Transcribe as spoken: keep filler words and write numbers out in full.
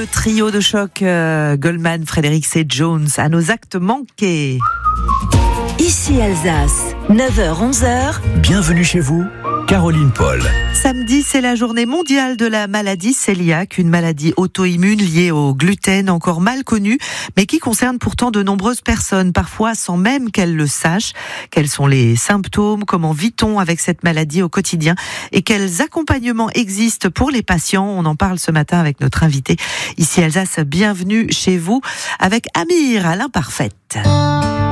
trio de choc euh, Goldman, Frédéric C. Jones à nos actes manqués. Ici Alsace, neuf heures onze heures. Bienvenue chez vous, Caroline Paul. Samedi, c'est la journée mondiale de la maladie cœliaque, une maladie auto-immune liée au gluten encore mal connue, mais qui concerne pourtant de nombreuses personnes, parfois sans même qu'elles le sachent. Quels sont les symptômes, comment vit-on avec cette maladie au quotidien et quels accompagnements existent pour les patients? On en parle ce matin avec notre invité. Ici Alsace, bienvenue chez vous avec Amir à l'imparfaite.